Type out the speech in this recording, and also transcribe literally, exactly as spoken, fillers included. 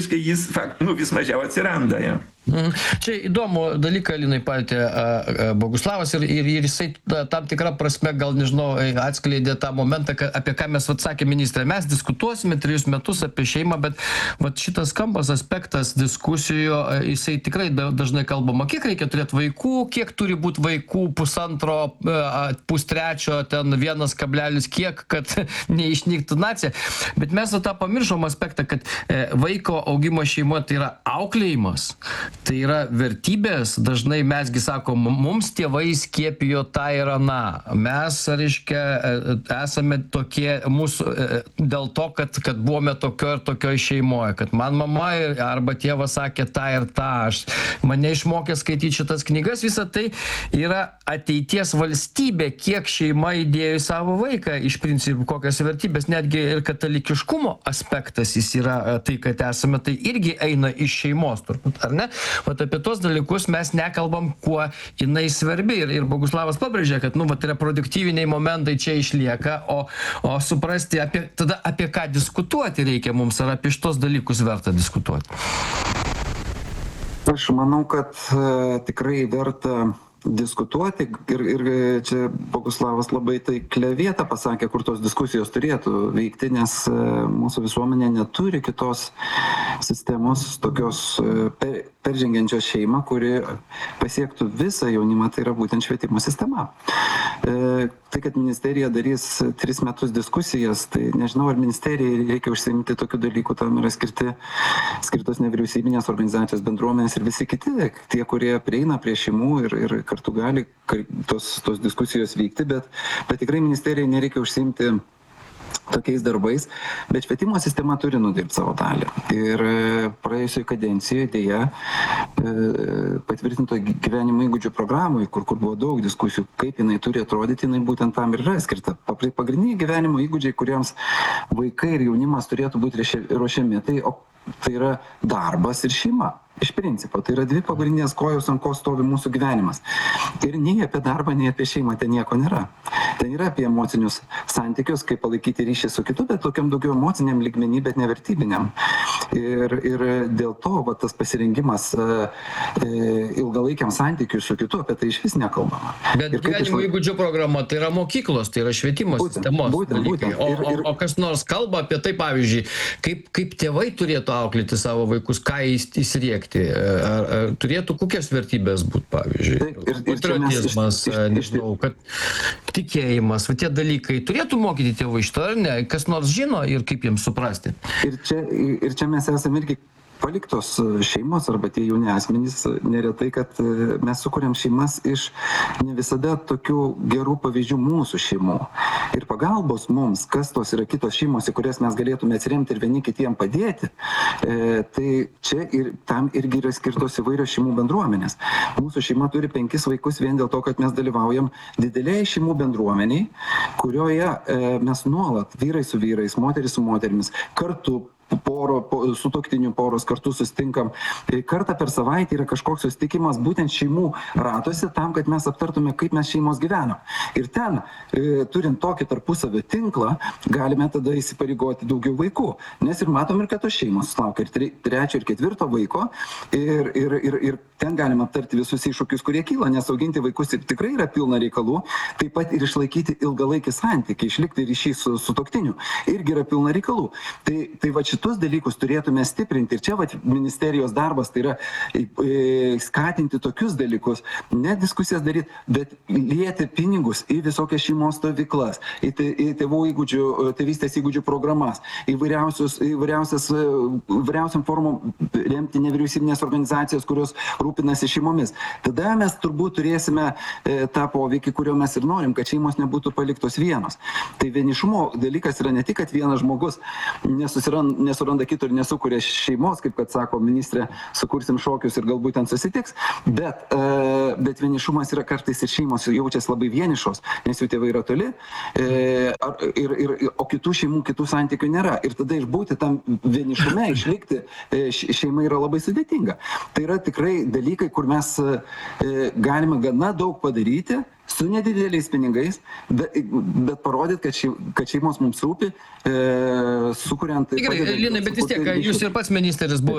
kai jis fakt, nu, vis mažiau atsiranda. Ja. Mhm. Čia įdomu dalyką, Linai, palėtė Boguslavas ir, ir, ir jisai tam tikrą prasme, gal nežinau, atskleidė tą momentą, apie ką mes atsakė ministrė. Mes diskutuosime trejus metus apie šeimą, bet vat, šitas kampas, aspektas diskusijų, jisai tikrai dažnai kalbama, kiek reikia turėti vaikų, kiek turi būti vaikų, pusantro, pustrečio, ten vienas kablelis kiek, kad neišnyktų nacija. Bet mes tą pamiršom aspektą, kad vaiko augimo šeimoje tai yra auklėjimas. Tai yra vertybės, dažnai mesgi sakom, mums tėvai skiepijo tą ir aną. Mes, reiškia, esame tokie, mūsų, dėl to, kad, kad buvome tokio ir tokio šeimoje, kad man mama arba tėvas sakė tą ir tą, aš mane išmokė skaityti šitas knygas, visa tai yra ateities valstybė, kiek šeima įdėjo į savo vaiką, iš principų kokias vertybės, netgi ir katalikiškumo aspektas jis yra tai, kad esame, tai irgi eina iš šeimos, turbūt, ar ne? Vat apie tos dalykus mes nekalbam, kuo jinai svarbi. Ir, ir Boguslavas pabrėžė, kad nu, vat, reproduktyviniai momentai čia išlieka, o, o suprasti, apie, tada apie ką diskutuoti reikia mums, ar apie šitos dalykus verta diskutuoti. Aš manau, kad e, tikrai verta diskutuoti ir, ir čia Boguslavas labai taiklią vietą pasakė, kur tos diskusijos turėtų veikti, nes mūsų visuomenė neturi kitos sistemos, tokios per, peržengiančios šeimą, kuri pasiektų visą jaunimą, tai yra būtent švietimo sistema. E, tai, kad ministerija darys tris metus diskusijas, tai nežinau, ar ministerijai reikia užsiimti tokių dalykų, tam yra skirti, skirtos nevyriausybinės organizacijos, bendruomenės ir visi kiti, tie, kurie prieina prie šeimų ir, ir kartu gali tos, tos diskusijos vykti, bet, bet tikrai ministerijai nereikia užsiimti tokiais darbais, bet švietimo sistema turi nudirbti savo dalį. Ir praėjusioje kadencijoje dėja patvirtinto gyvenimo įgūdžių programai, kur, kur buvo daug diskusijų, kaip jinai turi atrodyti, jinai būtent tam ir yra skirta. Pagrindiniai gyvenimo įgūdžiai, kuriems vaikai ir jaunimas turėtų būti ruošiami, tai, o, tai yra darbas ir šeima. Iš principo, tai yra dvi pagrindinės kojos, ant ko stovi mūsų gyvenimas. Ir nei apie darbą, nei apie šeimą ten nieko nėra. Ten yra apie emocinius santykius, kaip palaikyti ryšį su kitu, bet tokiam daugiau emociniam lygmenį, bet nevertybiniam. Ir, ir dėl to va, tas pasirengimas e, ilgalaikiam santykiui su kitu, apie tai iš vis nekalbama. Bet gyvenimo įgūdžių programa tai yra mokyklos, tai yra švietimo būtent, sistemos būtent, dalykai. būtent. Ir, ir, o, o, o kas nors kalba apie tai, pavyzdžiui, kaip, kaip tėvai turėtų auklėti savo vaikus, ką įsiriekti. Ar, ar turėtų kokias vertybės būti, pavyzdžiui? Taip, ir, patriotizmas, iš, iš, nežinau, kad tikėjimas, va, tie dalykai turėtų mokyti tėvų iš to, ar ne? Kas nors žino ir kaip jiems suprasti? Ir čia, ir čia mes esame irgi paliktos šeimos arba tie jauni asmenys neretai, kad mes sukuriam šeimas iš ne visada tokių gerų pavyzdžių mūsų šeimų. Ir pagalbos mums, kas tos yra kitos šeimos, į kurias mes galėtume atsiremti ir vieni kitiem padėti, e, tai čia ir tam irgi yra skirtos įvairios šeimų bendruomenės. Mūsų šeima turi penkis vaikus vien dėl to, kad mes dalyvaujam didelėje šeimų bendruomeniai, kurioje e, mes nuolat, vyrai su vyrais, moteris su moterimis, kartu poro, po, sutuoktinių poros kartu susitinkam. Kartą per savaitę yra kažkoks susitikimas būtent šeimų ratuose tam, kad mes aptartume, kaip mes šeimos gyvenam. Ir ten, e, turint tokį tarpusavio tinklą, galime tada įsipareigoti daugiau vaikų. Nes ir matom, ir kad tos šeimos sulaukia ir tre, trečio ir ketvirto vaiko. Ir, ir, ir, ir ten galime aptarti visus iššūkius, kurie kyla, nes auginti vaikus tikrai yra pilna reikalų. Taip pat ir išlaikyti ilgalaikį santykį, išlikti ryšį su sutuoktiniu. Irgi yra pilna reikalų. Tai, tai va šitus dalykus turėtume stiprinti. Ir čia va ministerijos darbas tai yra e, skatinti tokius dalykus, ne diskusijas daryti, bet lieti pinigus į visokias šeimos stovyklas, į, te, į tėvų įgūdžių, tėvystės įgūdžių programas, į įvairiausiam formom remti nevyriausybinės organizacijas, kurios rūpinasi šeimomis. Tada mes turbūt turėsime e, tą poveikį, kurio mes ir norim, kad šeimos nebūtų paliktos vienos. Tai vienišumo dalykas yra ne tik, kad vienas žmogus nesusiranda, nesuranda kito ir nesukuria šeimos, kaip kad sako ministrė, sukursim šokius ir galbūt ten susitiks, bet, e, bet vienišumas yra kartais ir šeimos jaučiasi labai vienišos, nes jų tėvai yra toli, e, ir, ir, o kitų šeimų, kitų santykių nėra. Ir tada išbūti tam vienišume, išlikti e, šeima yra labai sudėtinga. Tai yra tikrai dalykai, kur mes e, galime gana daug padaryti, su nedideliais pinigais, bet, bet parodyti, kad, šei, kad šeimos mums rūpi, e, sukuriant... Gerai, Linai, bet vis tiek, jūs ir pats ministras buvo